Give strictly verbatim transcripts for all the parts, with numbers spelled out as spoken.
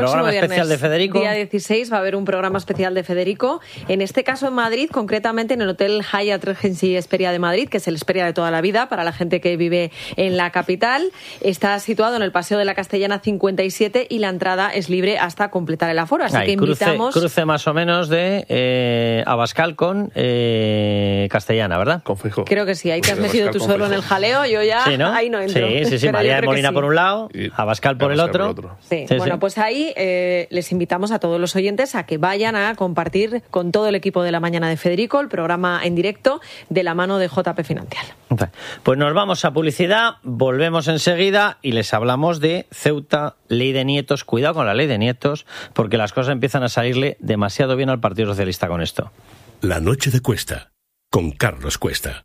Programa especial de Federico. Día dieciséis va a haber un programa especial de Federico. En este caso en Madrid, concretamente en el Hotel Hyatt Regency Hesperia de Madrid, que es el Hesperia de toda la vida para la gente que vive en la capital. Está situado en el Paseo de la Castellana cincuenta y siete y la entrada es libre hasta completar el aforo. Así Ay, que invitamos... Cruce, cruce más o menos de eh, Abascal con eh, Castellana, ¿verdad? Con Feijóo. Creo que sí. Ahí te has metido tú solo en el jaleo. Yo ya sí, ¿no? ahí no entro. Sí, sí, sí. María de Molina sí. por un lado, Abascal por, Abascal el, otro. por el otro. Sí. sí Bueno, sí. pues ahí Eh, les invitamos a todos los oyentes a que vayan a compartir con todo el equipo de La Mañana de Federico el programa en directo de la mano de J P Financial. Pues nos vamos a publicidad, volvemos enseguida y les hablamos de Ceuta, ley de nietos. Cuidado con la ley de nietos, porque las cosas empiezan a salirle demasiado bien al Partido Socialista con esto. La noche de Cuesta, con Carlos Cuesta.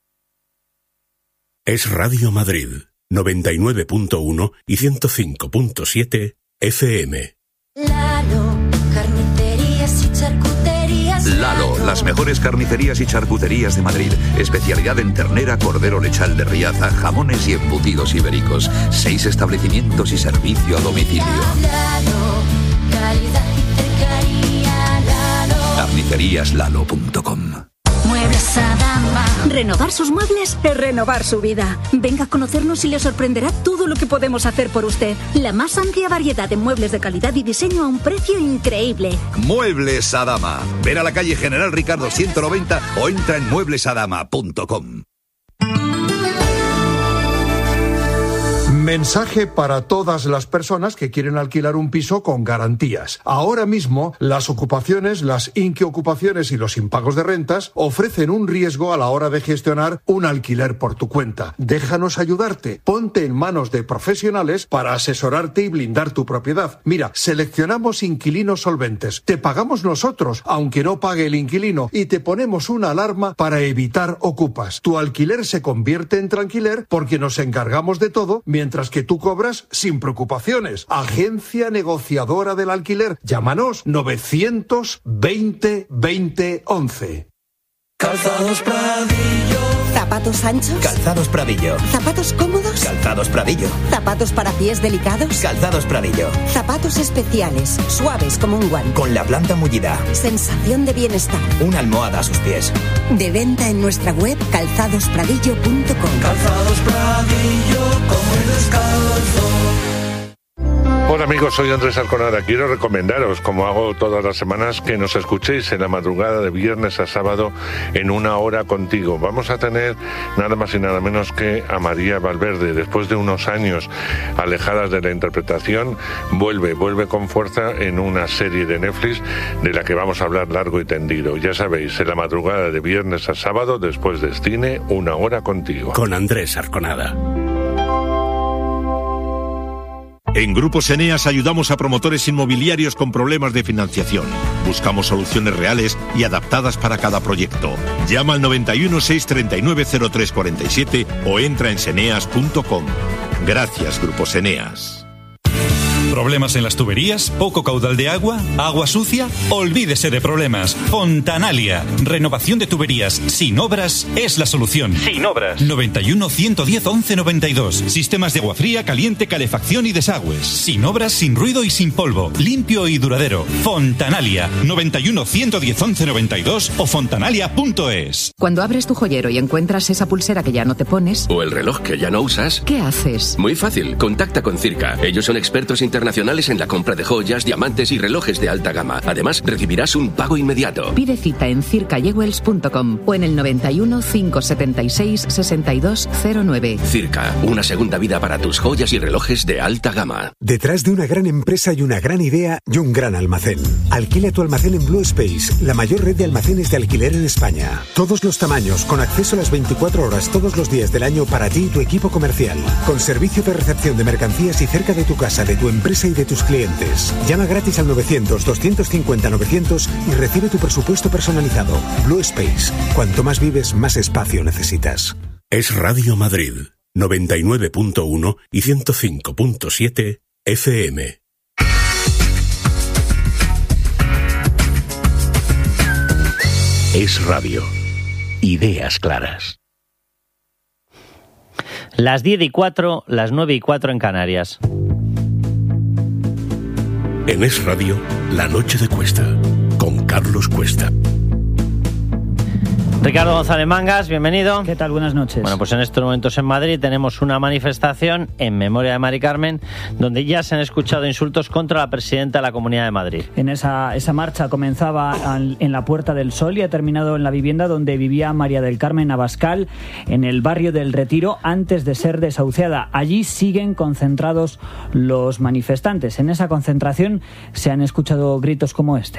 Es Radio Madrid, noventa y nueve punto uno y ciento cinco punto siete F M. Lalo, carnicerías y charcuterías. Lalo, las mejores carnicerías y charcuterías de Madrid. Especialidad en ternera, cordero lechal de Riaza, jamones y embutidos ibéricos. Seis establecimientos y servicio a domicilio. Lalo, calidad y cercanía. Lalo. carnicerías lalo punto com. Muebles Adama. Renovar sus muebles es renovar su vida. Venga a conocernos y le sorprenderá todo lo que podemos hacer por usted. La más amplia variedad de muebles de calidad y diseño a un precio increíble. Muebles Adama. Ven a la calle General Ricardo ciento noventa o entra en muebles adama punto com. Mensaje para todas las personas que quieren alquilar un piso con garantías. Ahora mismo, las ocupaciones, las inquiocupaciones y los impagos de rentas ofrecen un riesgo a la hora de gestionar un alquiler por tu cuenta. Déjanos ayudarte. Ponte en manos de profesionales para asesorarte y blindar tu propiedad. Mira, seleccionamos inquilinos solventes. Te pagamos nosotros, aunque no pague el inquilino, y te ponemos una alarma para evitar ocupas. Tu alquiler se convierte en tranquiler porque nos encargamos de todo, mientras que tú cobras sin preocupaciones. Agencia negociadora del alquiler. Llámanos novecientos veinte veinte once. Calzados Pradillo. ¿Zapatos anchos? Calzados Pradillo. ¿Zapatos cómodos? Calzados Pradillo. ¿Zapatos para pies delicados? Calzados Pradillo. Zapatos especiales, suaves como un guante. Con la planta mullida. Sensación de bienestar. Una almohada a sus pies. De venta en nuestra web calzados pradillo punto com. Calzados Pradillo, como el descalzo. Hola amigos, soy Andrés Arconada. Quiero recomendaros, como hago todas las semanas, que nos escuchéis en la madrugada de viernes a sábado en Una Hora Contigo. Vamos a tener nada más y nada menos que a María Valverde. Después de unos años alejadas de la interpretación, vuelve, vuelve con fuerza en una serie de Netflix de la que vamos a hablar largo y tendido. Ya sabéis, en la madrugada de viernes a sábado, después de cine, Una Hora Contigo. Con Andrés Arconada. En Grupos Eneas ayudamos a promotores inmobiliarios con problemas de financiación. Buscamos soluciones reales y adaptadas para cada proyecto. Llama al noventa y uno, seiscientos treinta y nueve, cero tres cuarenta y siete o entra en seneas punto com. Gracias, Grupos Eneas. ¿Problemas en las tuberías? ¿Poco caudal de agua? ¿Agua sucia? Olvídese de problemas. Fontanalia. Renovación de tuberías sin obras es la solución. Sin obras. noventa y uno, ciento diez, once noventa y dos. Sistemas de agua fría, caliente, calefacción y desagües. Sin obras, sin ruido y sin polvo. Limpio y duradero. Fontanalia. noventa y uno, ciento diez, once noventa y dos o fontanalia punto es. Cuando abres tu joyero y encuentras esa pulsera que ya no te pones... o el reloj que ya no usas... ¿qué haces? Muy fácil. Contacta con Circa. Ellos son expertos internacionales en la compra de joyas, diamantes y relojes de alta gama. Además, recibirás un pago inmediato. Pide cita en circa jewels punto com o en el noventa y uno, cinco setenta y seis, sesenta y dos cero nueve. Circa, una segunda vida para tus joyas y relojes de alta gama. Detrás de una gran empresa y una gran idea y un gran almacén. Alquila tu almacén en Blue Space, la mayor red de almacenes de alquiler en España. Todos los tamaños, con acceso a las veinticuatro horas todos los días del año para ti y tu equipo comercial. Con servicio de recepción de mercancías y cerca de tu casa, de tu empresa y de tus clientes. Llama gratis al novecientos, doscientos cincuenta, novecientos y recibe tu presupuesto personalizado. Blue Space. Cuanto más vives, más espacio necesitas. Es Radio Madrid, noventa y nueve punto uno y ciento cinco punto siete F M. Es Radio. Ideas claras. Las diez y cuatro, las nueve y cuatro en Canarias. En Es Radio, La Noche de Cuesta, con Carlos Cuesta. Ricardo González Mangas, bienvenido. ¿Qué tal? Buenas noches. Bueno, pues en estos momentos en Madrid tenemos una manifestación en memoria de Mari Carmen, donde ya se han escuchado insultos contra la presidenta de la Comunidad de Madrid. En esa, esa marcha comenzaba al, en la Puerta del Sol y ha terminado en la vivienda donde vivía María del Carmen Abascal, en el barrio del Retiro, antes de ser desahuciada. Allí siguen concentrados los manifestantes. En esa concentración se han escuchado gritos como este.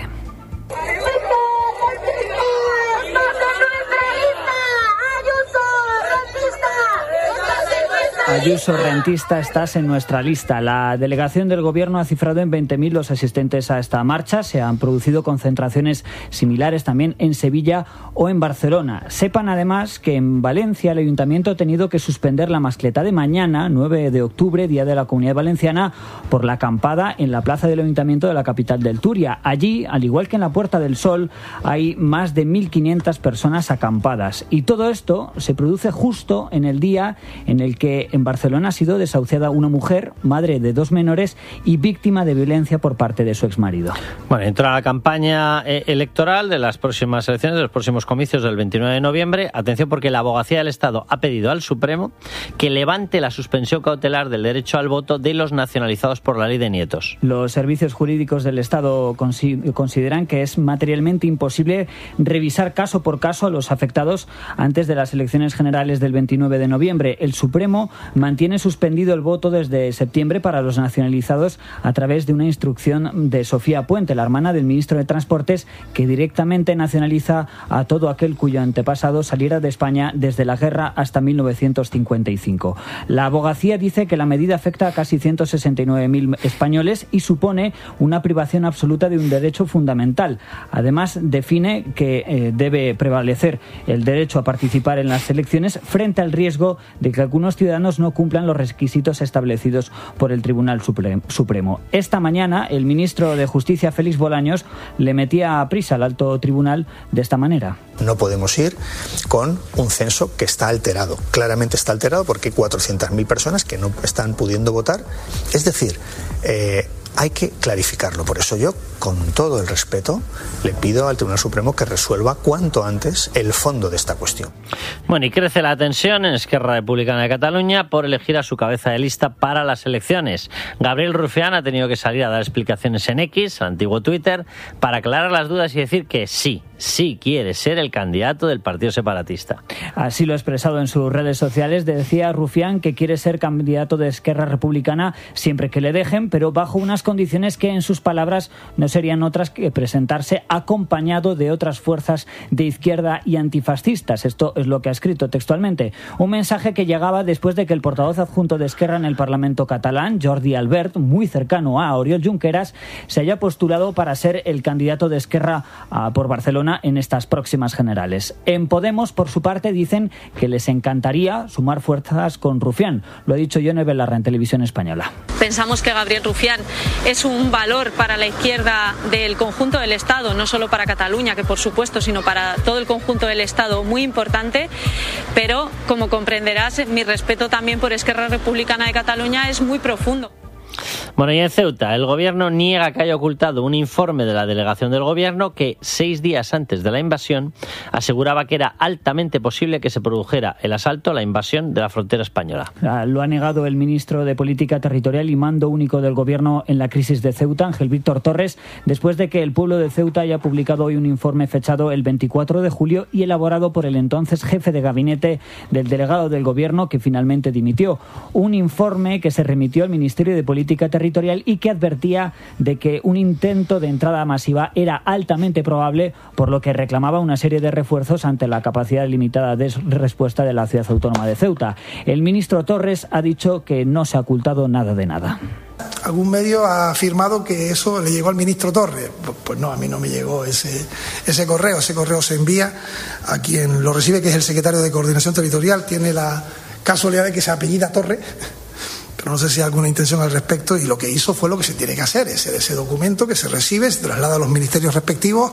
Ayuso, rentista, estás en nuestra lista. La delegación del Gobierno ha cifrado en veinte mil los asistentes a esta marcha. Se han producido concentraciones similares también en Sevilla o en Barcelona. Sepan además que en Valencia el Ayuntamiento ha tenido que suspender la mascleta de mañana, nueve de octubre, Día de la Comunidad Valenciana, por la acampada en la plaza del Ayuntamiento de la capital del Turia. Allí, al igual que en la Puerta del Sol, hay más de mil quinientas personas acampadas. Y todo esto se produce justo en el día en el que en Barcelona ha sido desahuciada una mujer, madre de dos menores y víctima de violencia por parte de su exmarido. Bueno, entra la campaña eh, electoral de las próximas elecciones, de los próximos comicios del veintinueve de noviembre. Atención, porque la Abogacía del Estado ha pedido al Supremo que levante la suspensión cautelar del derecho al voto de los nacionalizados por la ley de nietos. Los servicios jurídicos del Estado consideran que es materialmente imposible revisar caso por caso a los afectados antes de las elecciones generales del veintinueve de noviembre. El Supremo mantiene suspendido el voto desde septiembre para los nacionalizados a través de una instrucción de Sofía Puente, la hermana del ministro de Transportes, que directamente nacionaliza a todo aquel cuyo antepasado saliera de España desde la guerra hasta mil novecientos cincuenta y cinco. La abogacía dice que la medida afecta a casi ciento sesenta y nueve mil españoles y supone una privación absoluta de un derecho fundamental. Además, define que eh, debe prevalecer el derecho a participar en las elecciones frente al riesgo de que algunos ciudadanos no cumplan los requisitos establecidos por el Tribunal Supremo. Esta mañana, el ministro de Justicia, Félix Bolaños, le metía a prisa al alto tribunal de esta manera. No podemos ir con un censo que está alterado. Claramente está alterado porque hay cuatrocientas mil personas que no están pudiendo votar. Es decir, eh, hay que clarificarlo. Por eso yo, con todo el respeto, le pido al Tribunal Supremo que resuelva cuanto antes el fondo de esta cuestión. Bueno, y crece la tensión en Esquerra Republicana de Cataluña por elegir a su cabeza de lista para las elecciones. Gabriel Rufián ha tenido que salir a dar explicaciones en X, el antiguo Twitter, para aclarar las dudas y decir que sí, sí quiere ser el candidato del Partido Separatista. Así lo ha expresado en sus redes sociales. Decía Rufián que quiere ser candidato de Esquerra Republicana siempre que le dejen, pero bajo unas condiciones que, en sus palabras, no serían otras que presentarse acompañado de otras fuerzas de izquierda y antifascistas. Esto es lo que ha escrito textualmente. Un mensaje que llegaba después de que el portavoz adjunto de Esquerra en el Parlamento catalán, Jordi Albert, muy cercano a Oriol Junqueras, se haya postulado para ser el candidato de Esquerra uh, por Barcelona en estas próximas generales. En Podemos, por su parte, dicen que les encantaría sumar fuerzas con Rufián. Lo ha dicho Yone Belarra en Televisión Española. Pensamos que Gabriel Rufián es un valor para la izquierda del conjunto del Estado, no solo para Cataluña, que por supuesto, sino para todo el conjunto del Estado, muy importante, pero como comprenderás, mi respeto también por Esquerra Republicana de Cataluña es muy profundo. Bueno, y en Ceuta, el gobierno niega que haya ocultado un informe de la delegación del gobierno que, seis días antes de la invasión, aseguraba que era altamente posible que se produjera el asalto a la invasión de la frontera española. Lo ha negado el ministro de Política Territorial y Mando Único del Gobierno en la crisis de Ceuta, Ángel Víctor Torres, después de que el pueblo de Ceuta haya publicado hoy un informe fechado el veinticuatro de julio y elaborado por el entonces jefe de gabinete del delegado del gobierno, que finalmente dimitió. Un informe que se remitió al Ministerio de Política Territorial y que advertía de que un intento de entrada masiva era altamente probable, por lo que reclamaba una serie de refuerzos ante la capacidad limitada de respuesta de la ciudad autónoma de Ceuta. El ministro Torres ha dicho que no se ha ocultado nada de nada. Algún medio ha afirmado que eso le llegó al ministro Torres. Pues no, a mí no me llegó ese, ese correo. Ese correo se envía a quien lo recibe, que es el secretario de Coordinación Territorial. Tiene la casualidad de que se apellida Torres, pero no sé si hay alguna intención al respecto, y lo que hizo fue lo que se tiene que hacer, ese, ese documento que se recibe, se traslada a los ministerios respectivos.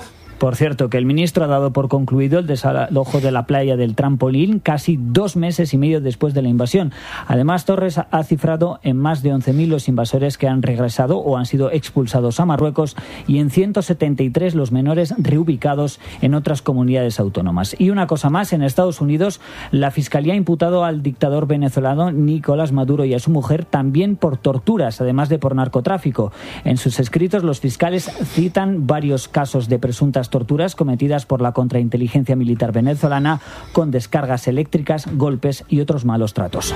Por cierto, que el ministro ha dado por concluido el desalojo de la playa del Trampolín casi dos meses y medio después de la invasión. Además, Torres ha cifrado en más de once mil los invasores que han regresado o han sido expulsados a Marruecos y en ciento setenta y tres los menores reubicados en otras comunidades autónomas. Y una cosa más, en Estados Unidos, la Fiscalía ha imputado al dictador venezolano Nicolás Maduro y a su mujer también por torturas, además de por narcotráfico. En sus escritos, los fiscales citan varios casos de presuntas torturas cometidas por la contrainteligencia militar venezolana con descargas eléctricas, golpes y otros malos tratos.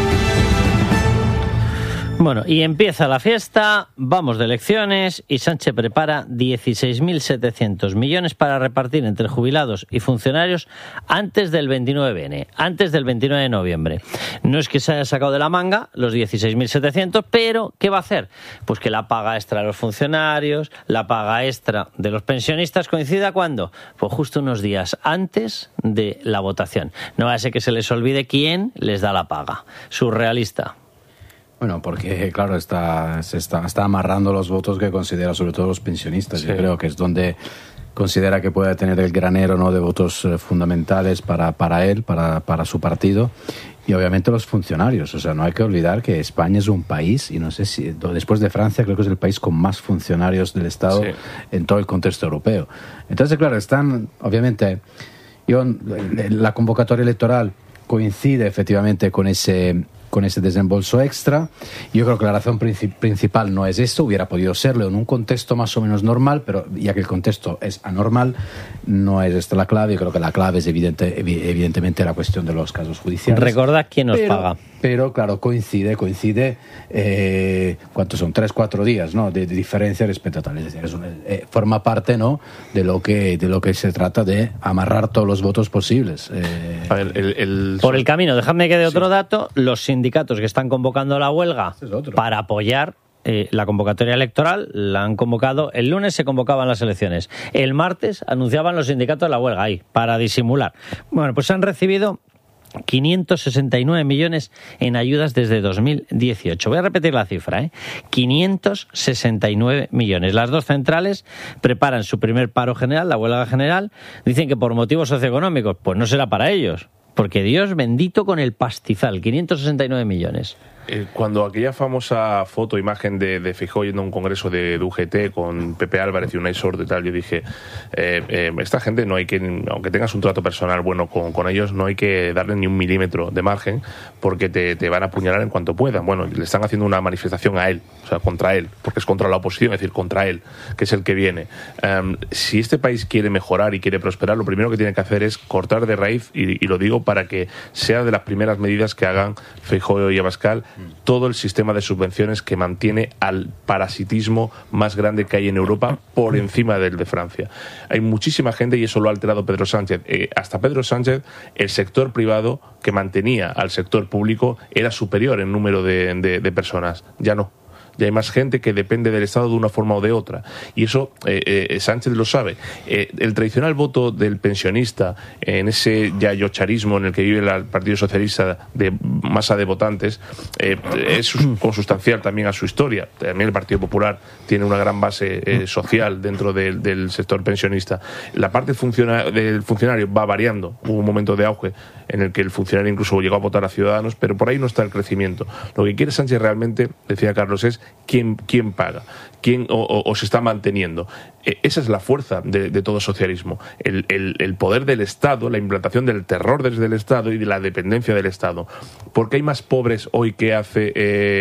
Bueno, y empieza la fiesta, vamos de elecciones y Sánchez prepara dieciséis mil setecientos millones para repartir entre jubilados y funcionarios antes del veintinueve ene, antes del veintinueve de noviembre. No es que se haya sacado de la manga los dieciséis mil setecientos, pero ¿qué va a hacer? Pues que la paga extra de los funcionarios, la paga extra de los pensionistas, ¿coincida cuándo? Pues justo unos días antes de la votación. No va a ser que se les olvide quién les da la paga. Surrealista. Bueno, porque, claro, está, se está, está amarrando los votos que considera, sobre todo los pensionistas. Sí. Yo creo que es donde considera que puede tener el granero, ¿no?, de votos eh, fundamentales para, para él, para, para su partido. Y obviamente los funcionarios. O sea, no hay que olvidar que España es un país, y no sé si después de Francia creo que es el país con más funcionarios del Estado, sí, en todo el contexto europeo. Entonces, claro, están, obviamente, yo, la convocatoria electoral coincide efectivamente con ese... con ese desembolso extra. Yo creo que la razón princip- principal no es esto, hubiera podido serlo en un contexto más o menos normal, pero ya que el contexto es anormal, no es esta la clave. Yo creo que la clave es evidente, evidentemente la cuestión de los casos judiciales. Recordad quién nos pero, paga. Pero, claro, coincide, coincide, eh, ¿cuántos son? Tres, cuatro días, ¿no?, de, de diferencia respecto a tal. Es decir, es un, eh, forma parte, ¿no?, de lo que de lo que se trata de amarrar todos los votos posibles. Eh, a ver, el, el... Por el camino, dejadme que dé otro sí. dato, los sindicatos que están convocando la huelga es para apoyar eh, la convocatoria electoral, la han convocado, el lunes se convocaban las elecciones, el martes anunciaban los sindicatos la huelga ahí, para disimular. Bueno, pues han recibido quinientos sesenta y nueve millones en ayudas desde dos mil dieciocho. Voy a repetir la cifra, ¿eh? quinientos sesenta y nueve millones. Las dos centrales preparan su primer paro general, la huelga general. Dicen que por motivos socioeconómicos, pues no será para ellos. Porque Dios bendito con el pastizal, quinientos sesenta y nueve millones. Eh, cuando aquella famosa foto, imagen de, de Feijóo yendo a un congreso de, de U G T con Pepe Álvarez y Unai Sordo y tal, yo dije, eh, eh, esta gente no hay que, aunque tengas un trato personal bueno con, con ellos, no hay que darle ni un milímetro de margen porque te, te van a apuñalar en cuanto puedan. Bueno, le están haciendo una manifestación a él, o sea, contra él, porque es contra la oposición, es decir, contra él, que es el que viene. Um, si este país quiere mejorar y quiere prosperar, lo primero que tiene que hacer es cortar de raíz, y, y lo digo para que sea de las primeras medidas que hagan Feijóo y Abascal, todo el sistema de subvenciones que mantiene al parasitismo más grande que hay en Europa por encima del de Francia. Hay muchísima gente, y eso lo ha alterado Pedro Sánchez. Eh, hasta Pedro Sánchez, el sector privado que mantenía al sector público era superior en número de, de, de personas. Ya no. Ya hay más gente que depende del Estado de una forma o de otra. Y eso eh, eh, Sánchez lo sabe. Eh, el tradicional voto del pensionista, eh, en ese yayocharismo en el que vive el Partido Socialista de masa de votantes, eh, es consustancial también a su historia. También el Partido Popular tiene una gran base eh, social dentro de, del sector pensionista. La parte funciona, del funcionario va variando. Hubo un momento de auge en el que el funcionario incluso llegó a votar a Ciudadanos, pero por ahí no está el crecimiento. Lo que quiere Sánchez realmente, decía Carlos, es quién, quién paga, quién o, o, o se está manteniendo. Eh, esa es la fuerza de, de todo socialismo, el, el, el poder del Estado, la implantación del terror desde el Estado y de la dependencia del Estado. ¿Por qué hay más pobres hoy que hace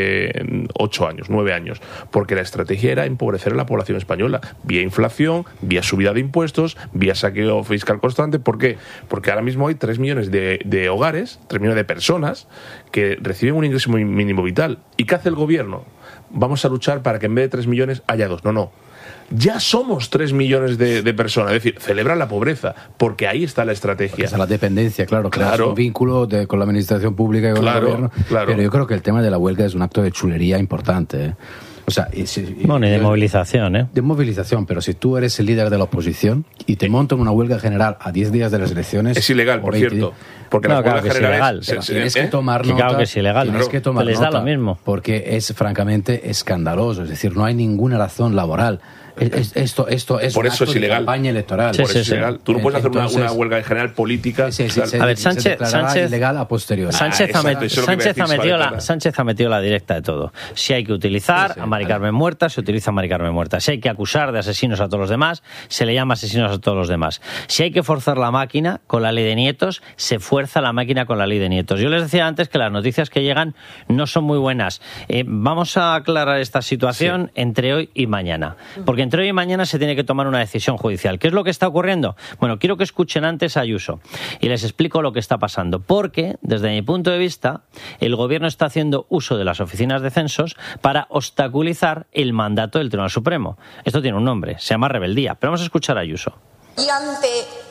eh, ocho años, nueve años? Porque la estrategia era empobrecer a la población española, vía inflación, vía subida de impuestos, vía saqueo fiscal constante. ¿Por qué? Porque ahora mismo hay tres millones de, de hogares, tres millones de personas que reciben un ingreso mínimo vital. ¿Y qué hace el gobierno? Vamos a luchar para que en vez de tres millones haya dos. No, no. Ya somos tres millones de, de personas. Es decir, celebran la pobreza, porque ahí está la estrategia. Esa es la dependencia, claro. Claro. Creas un vínculo de, con la administración pública y con claro, el gobierno. Claro. Pero yo creo que el tema de la huelga es un acto de chulería importante, ¿eh? O sea, y si, y, bueno, y de yo, movilización, ¿eh? De movilización, pero si tú eres el líder de la oposición y te montan una huelga general a diez días de las elecciones... Es ilegal, por veinte, cierto. Porque no, la claro huelga que general es ilegal. Es, se, tienes ¿eh? que tomar que nota. Claro que es ilegal. Tienes que tomar les nota da lo mismo. Porque es francamente escandaloso. Es decir, no hay ninguna razón laboral. Es, esto, esto es por un eso acto es ilegal. de campaña electoral. Sí, por sí, eso sí. es ilegal. Tú no puedes hacer Entonces, una, una huelga general política. Sí, sí, sí, a ver, Sánchez, Sánchez Sánchez, a posteriori. Sánchez, Ah, ha, exacto, met, eso es lo que Sánchez, me ha decís, metido vale, la, vale. Sánchez ha metido la directa de todo. Si hay que utilizar Sí, sí, a Mari vale. Carmen muerta, se utiliza a Mari Carmen muerta. Si hay que acusar de asesinos a todos los demás, se le llama asesinos a todos los demás. Si hay que forzar la máquina con la ley de nietos, se fuerza la máquina con la ley de nietos. Yo les decía antes que las noticias que llegan no son muy buenas. Eh, vamos a aclarar esta situación sí. entre hoy y mañana. Porque entre hoy y mañana se tiene que tomar una decisión judicial. ¿Qué es lo que está ocurriendo? Bueno, quiero que escuchen antes a Ayuso y les explico lo que está pasando. Porque, desde mi punto de vista, el gobierno está haciendo uso de las oficinas de censos para obstaculizar el mandato del Tribunal Supremo. Esto tiene un nombre, se llama rebeldía. Pero vamos a escuchar a Ayuso. Y ante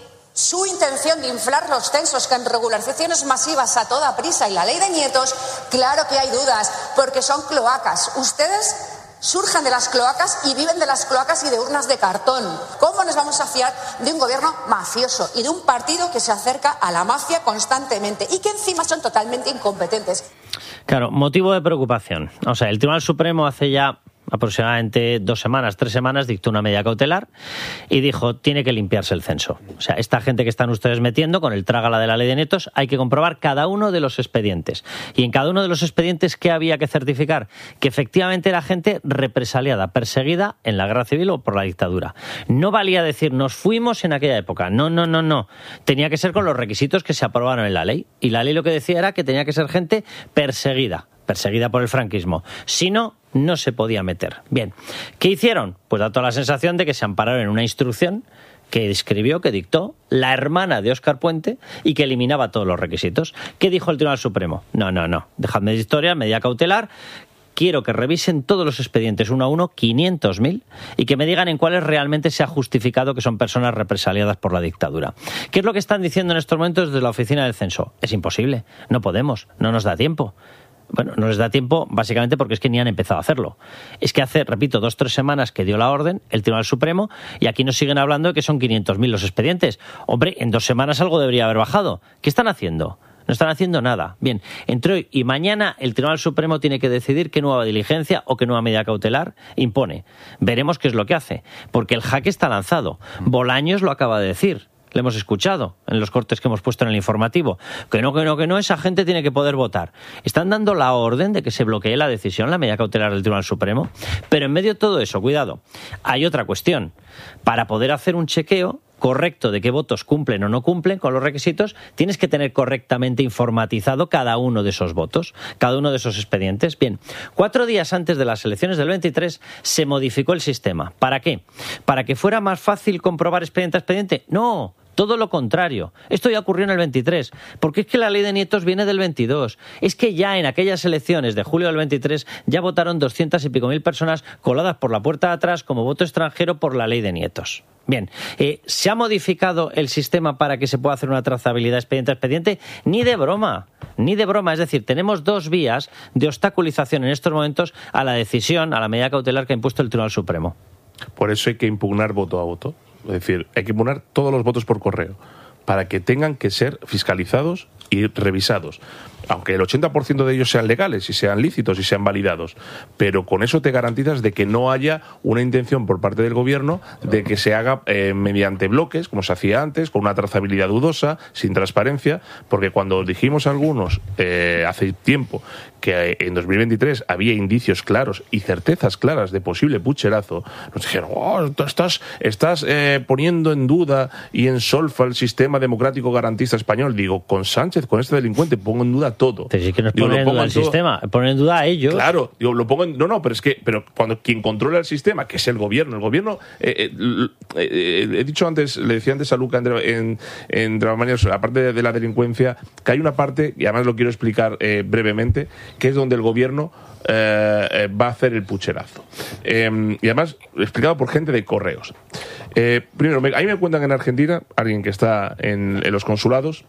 su intención de inflar los censos con regularizaciones masivas a toda prisa y la ley de nietos, claro que hay dudas, porque son cloacas. Ustedes surgen de las cloacas y viven de las cloacas y de urnas de cartón. ¿Cómo nos vamos a fiar de un gobierno mafioso y de un partido que se acerca a la mafia constantemente y que encima son totalmente incompetentes? Claro, motivo de preocupación. O sea, el Tribunal Supremo hace ya aproximadamente dos semanas, tres semanas, dictó una medida cautelar y dijo, tiene que limpiarse el censo. O sea, esta gente que están ustedes metiendo con el trágala de la ley de nietos, hay que comprobar cada uno de los expedientes. Y en cada uno de los expedientes, ¿qué había que certificar? Que efectivamente era gente represaliada, perseguida en la guerra civil o por la dictadura. No valía decir, nos fuimos en aquella época. No, no, no, no. Tenía que ser con los requisitos que se aprobaron en la ley. Y la ley lo que decía era que tenía que ser gente perseguida. perseguida por el franquismo. Si no, no se podía meter. Bien, ¿qué hicieron? Pues da toda la sensación de que se ampararon en una instrucción que escribió, que dictó la hermana de Óscar Puente y que eliminaba todos los requisitos. ¿Qué dijo el Tribunal Supremo? No, no, no. Dejadme de historia, medida cautelar. Quiero que revisen todos los expedientes uno a uno, quinientos mil, y que me digan en cuáles realmente se ha justificado que son personas represaliadas por la dictadura. ¿Qué es lo que están diciendo en estos momentos desde la oficina del censo? Es imposible, no podemos, no nos da tiempo. Bueno, no les da tiempo básicamente porque es que ni han empezado a hacerlo. Es que hace, repito, dos o tres semanas que dio la orden el Tribunal Supremo y aquí nos siguen hablando de que son quinientos mil los expedientes. Hombre, en dos semanas algo debería haber bajado. ¿Qué están haciendo? No están haciendo nada. Bien, entre hoy y mañana el Tribunal Supremo tiene que decidir qué nueva diligencia o qué nueva medida cautelar impone. Veremos qué es lo que hace, porque el jaque está lanzado. Bolaños lo acaba de decir. Le hemos escuchado en los cortes que hemos puesto en el informativo. Que no, que no, que no, esa gente tiene que poder votar. Están dando la orden de que se bloquee la decisión, la medida cautelar del Tribunal Supremo. Pero en medio de todo eso, cuidado, hay otra cuestión. Para poder hacer un chequeo correcto de qué votos cumplen o no cumplen con los requisitos, tienes que tener correctamente informatizado cada uno de esos votos, cada uno de esos expedientes. Bien, cuatro días antes de las elecciones del veintitrés se modificó el sistema. ¿Para qué? ¿Para que fuera más fácil comprobar expediente a expediente? No. Todo lo contrario. Esto ya ocurrió en el veintitrés, porque es que la ley de nietos viene del veintidós. Es que ya en aquellas elecciones de julio del veintitrés ya votaron doscientas y pico mil personas coladas por la puerta de atrás como voto extranjero por la ley de nietos. Bien, eh, ¿se ha modificado el sistema para que se pueda hacer una trazabilidad expediente a expediente? Ni de broma, ni de broma. Es decir, tenemos dos vías de obstaculización en estos momentos a la decisión, a la medida cautelar que ha impuesto el Tribunal Supremo. Por eso hay que impugnar voto a voto. Es decir, hay que impugnar todos los votos por correo para que tengan que ser fiscalizados y revisados. Aunque el ochenta por ciento de ellos sean legales y sean lícitos y sean validados. Pero con eso te garantizas de que no haya una intención por parte del gobierno de que se haga eh, mediante bloques, como se hacía antes, con una trazabilidad dudosa, sin transparencia, porque cuando dijimos a algunos eh, hace tiempo que en dos mil veintitrés había indicios claros y certezas claras de posible pucherazo, nos dijeron, oh, estás, estás eh, poniendo en duda y en solfa el sistema democrático garantista español. Digo, con Sánchez, con este delincuente, pongo en duda todo. Pero si es que no es poner en duda el sistema, poner en duda a ellos. Claro, digo, lo pongo en, no, no, pero es que pero cuando quien controla el sistema, que es el gobierno, el gobierno, eh, eh, eh, he dicho antes, le decía antes a Luca en, en, en Dramamañas, aparte de, de la delincuencia, que hay una parte, y además lo quiero explicar eh, brevemente, que es donde el gobierno eh, eh, va a hacer el pucherazo. Eh, y además, explicado por gente de correos. Eh, primero, me, ahí me cuentan en Argentina, alguien que está en, en los consulados,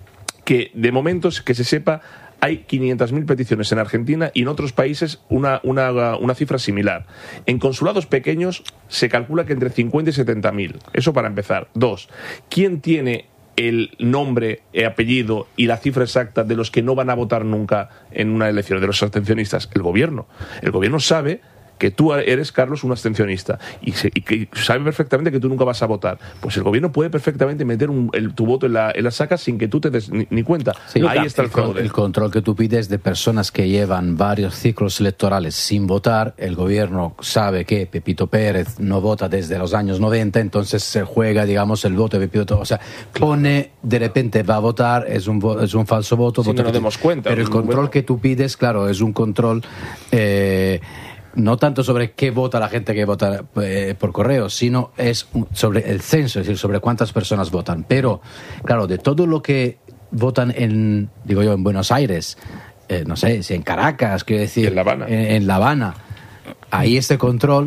que de momento, que se sepa, hay quinientas mil peticiones en Argentina y en otros países una, una, una cifra similar. En consulados pequeños se calcula que entre cincuenta y setenta mil. Eso para empezar. Dos, ¿quién tiene el nombre, el apellido y la cifra exacta de los que no van a votar nunca en una elección, de los abstencionistas? El gobierno. El gobierno sabe que tú eres, Carlos, un abstencionista y, se, y que sabe perfectamente que tú nunca vas a votar, pues el gobierno puede perfectamente meter un, el, tu voto en la, en la saca sin que tú te des ni, ni cuenta. Sí, ahí está el, el fraude. El control que tú pides de personas que llevan varios ciclos electorales sin votar, el gobierno sabe que Pepito Pérez no vota desde los años noventa, entonces se juega, digamos, el voto de Pepito, o sea, pone, de repente va a votar, es un, es un falso voto. Si voto no nos demos cuenta. Pero el control bueno. que tú pides, claro, es un control... Eh, no tanto sobre qué vota la gente que vota eh, por correo, sino es sobre el censo, es decir, sobre cuántas personas votan. Pero, claro, de todo lo que votan en, digo yo, en Buenos Aires, eh, no sé, si en Caracas, quiero decir, en La Habana, en, en La Habana, ahí este control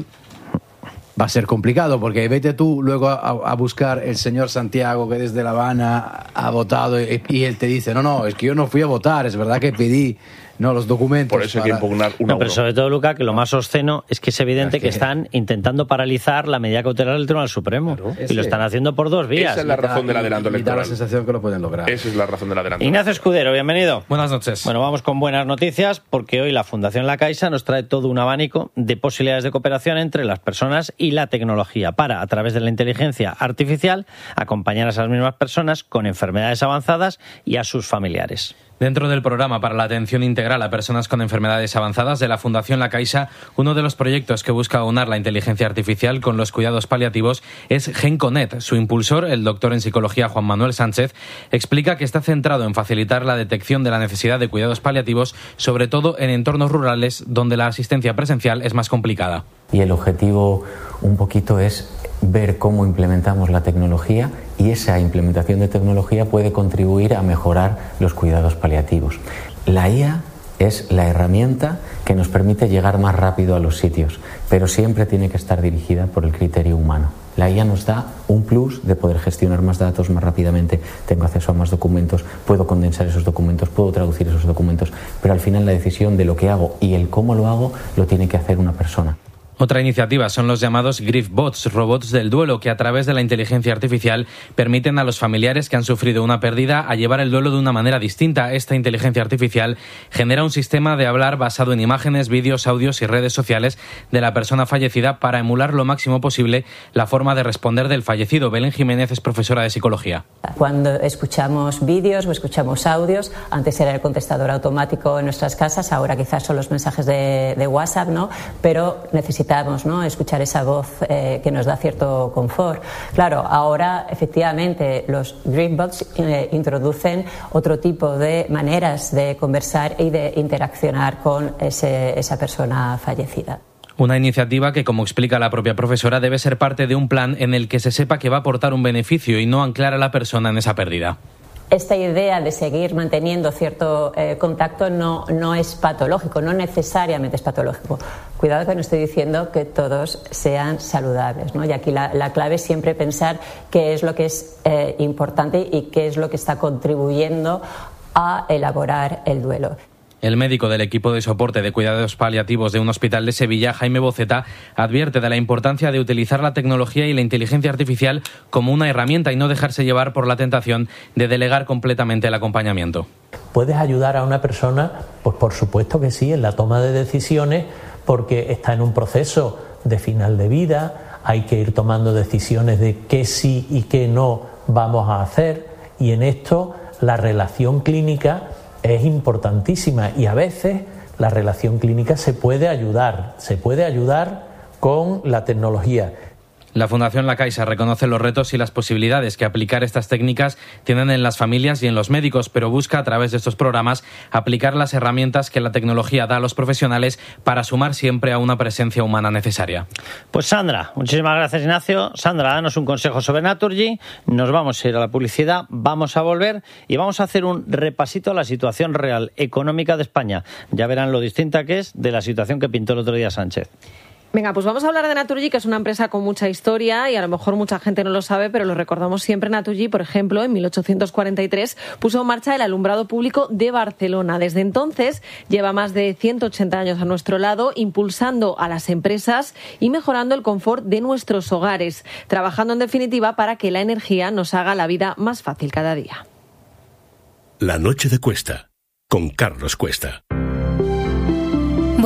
va a ser complicado, porque vete tú luego a, a buscar el señor Santiago que desde La Habana ha votado y, y él te dice, no, no, es que yo no fui a votar, es verdad que pedí no los documentos. Por eso hay para... que impugnar uno no, pero sobre todo, Luca, que lo más obsceno es que es evidente es que... que están intentando paralizar la medida cautelar del Tribunal Supremo. Claro. Y lo están haciendo por dos vías. Esa es la razón del adelanto electoral. Y da la sensación que lo pueden lograr. Esa es la razón del adelanto. Ignacio Escudero, bienvenido. Buenas noches. Bueno, vamos con buenas noticias, porque hoy la Fundación La Caixa nos trae todo un abanico de posibilidades de cooperación entre las personas y la tecnología para, a través de la inteligencia artificial, acompañar a esas mismas personas con enfermedades avanzadas y a sus familiares. Dentro del programa para la atención integral a personas con enfermedades avanzadas de la Fundación La Caixa, uno de los proyectos que busca aunar la inteligencia artificial con los cuidados paliativos es GenConet. Su impulsor, el doctor en psicología Juan Manuel Sánchez, explica que está centrado en facilitar la detección de la necesidad de cuidados paliativos, sobre todo en entornos rurales donde la asistencia presencial es más complicada. Y el objetivo un poquito es ver cómo implementamos la tecnología, y esa implementación de tecnología puede contribuir a mejorar los cuidados paliativos. La I A es la herramienta que nos permite llegar más rápido a los sitios, pero siempre tiene que estar dirigida por el criterio humano. La I A nos da un plus de poder gestionar más datos más rápidamente, tengo acceso a más documentos, puedo condensar esos documentos, puedo traducir esos documentos, pero al final la decisión de lo que hago y el cómo lo hago lo tiene que hacer una persona. Otra iniciativa son los llamados GriefBots, robots del duelo, que a través de la inteligencia artificial permiten a los familiares que han sufrido una pérdida a llevar el duelo de una manera distinta. Esta inteligencia artificial genera un sistema de hablar basado en imágenes, vídeos, audios y redes sociales de la persona fallecida para emular lo máximo posible la forma de responder del fallecido. Belén Jiménez es profesora de psicología. Cuando escuchamos vídeos o escuchamos audios, antes era el contestador automático en nuestras casas, ahora quizás son los mensajes de, de WhatsApp, ¿no? Pero necesitamos ¿no? escuchar esa voz eh, que nos da cierto confort. Claro, ahora efectivamente los GriefBots eh, introducen otro tipo de maneras de conversar y de interaccionar con ese, esa persona fallecida. Una iniciativa que, como explica la propia profesora, debe ser parte de un plan en el que se sepa que va a aportar un beneficio y no anclar a la persona en esa pérdida. Esta idea de seguir manteniendo cierto eh, contacto no, no es patológico, no necesariamente es patológico. Cuidado que no estoy diciendo que todos sean saludables, ¿no? Y aquí la, la clave es siempre pensar qué es lo que es eh, importante y qué es lo que está contribuyendo a elaborar el duelo. El médico del equipo de soporte de cuidados paliativos de un hospital de Sevilla, Jaime Boceta, advierte de la importancia de utilizar la tecnología y la inteligencia artificial como una herramienta y no dejarse llevar por la tentación de delegar completamente el acompañamiento. ¿Puedes ayudar a una persona? Pues por supuesto que sí, en la toma de decisiones, porque está en un proceso de final de vida, hay que ir tomando decisiones de qué sí y qué no vamos a hacer, y en esto la relación clínica es importantísima, y a veces la relación clínica se puede ayudar, se puede ayudar con la tecnología. La Fundación La Caixa reconoce los retos y las posibilidades que aplicar estas técnicas tienen en las familias y en los médicos, pero busca a través de estos programas aplicar las herramientas que la tecnología da a los profesionales para sumar siempre a una presencia humana necesaria. Pues Sandra, muchísimas gracias, Ignacio. Sandra, danos un consejo sobre Naturgy. Nos vamos a ir a la publicidad, vamos a volver y vamos a hacer un repasito a la situación real económica de España. Ya verán lo distinta que es de la situación que pintó el otro día Sánchez. Venga, pues vamos a hablar de Naturgy, que es una empresa con mucha historia y a lo mejor mucha gente no lo sabe, pero lo recordamos siempre. Naturgy, por ejemplo, en mil ochocientos cuarenta y tres puso en marcha el alumbrado público de Barcelona. Desde entonces lleva más de ciento ochenta años a nuestro lado, impulsando a las empresas y mejorando el confort de nuestros hogares, trabajando en definitiva para que la energía nos haga la vida más fácil cada día. La noche de Cuesta, con Carlos Cuesta.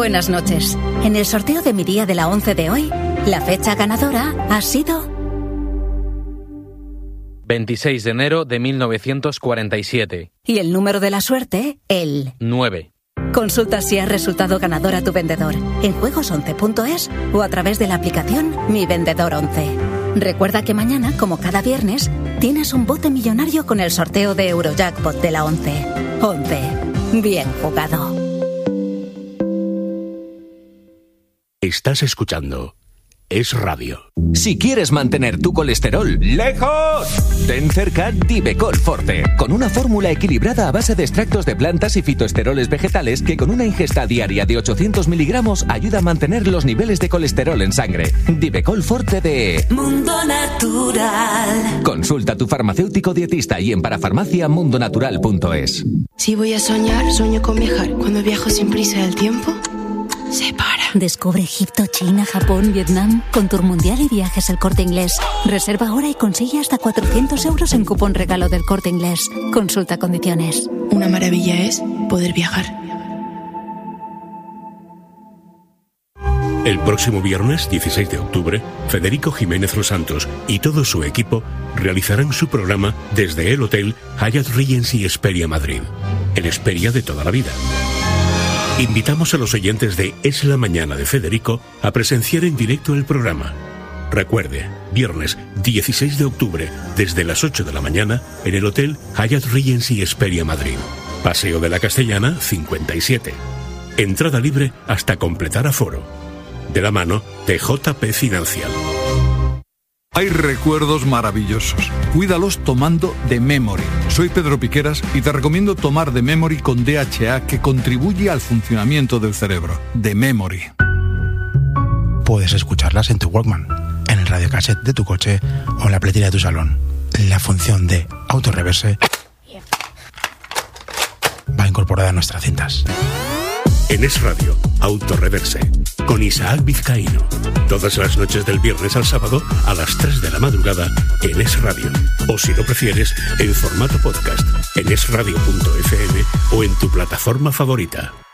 Buenas noches. En el sorteo de mi día de la once de hoy, la fecha ganadora ha sido veintiséis de enero de mil novecientos cuarenta y siete. Y el número de la suerte, el nueve. Consulta si has resultado ganador a tu vendedor en juegos once punto es o a través de la aplicación Mi Vendedor once. Recuerda que mañana, como cada viernes, tienes un bote millonario con el sorteo de Eurojackpot de la once. once. Bien jugado. Estás escuchando Es Radio. Si quieres mantener tu colesterol lejos, ten cerca Divecol Forte, con una fórmula equilibrada a base de extractos de plantas y fitoesteroles vegetales que con una ingesta diaria de ochocientos miligramos ayuda a mantener los niveles de colesterol en sangre. Divecol Forte de Mundo Natural. Consulta a tu farmacéutico dietista y en parafarmacia mundonatural punto es. Si voy a soñar, sueño con viajar. Cuando viajo sin prisa del tiempo, se para. Descubre Egipto, China, Japón, Vietnam con Tour Mundial y Viajes El Corte Inglés. Reserva ahora y consigue hasta cuatrocientos euros en cupón regalo del Corte Inglés. Consulta condiciones. Una maravilla es poder viajar. El próximo viernes dieciséis de octubre, Federico Jiménez Los Santos y todo su equipo realizarán su programa desde el Hotel Hyatt Regency Hesperia Madrid, el Hesperia de toda la vida. Invitamos a los oyentes de Es la Mañana de Federico a presenciar en directo el programa. Recuerde, viernes dieciséis de octubre, desde las ocho de la mañana, en el Hotel Hyatt Regency Hesperia Madrid. Paseo de la Castellana, cincuenta y siete. Entrada libre hasta completar aforo. De la mano de J P Financial. Hay recuerdos maravillosos. Cuídalos tomando The Memory. Soy Pedro Piqueras y te recomiendo tomar The Memory con D H A, que contribuye al funcionamiento del cerebro. The Memory. Puedes escucharlas en tu Walkman, en el radiocassette de tu coche o en la pletera de tu salón. La función de autorreverse va incorporada a nuestras cintas. En Es Radio, Autorreverse, con Isaac Vizcaíno. Todas las noches del viernes al sábado a las tres de la madrugada en Es Radio. O si lo prefieres, en formato podcast en es radio punto efe eme o en tu plataforma favorita.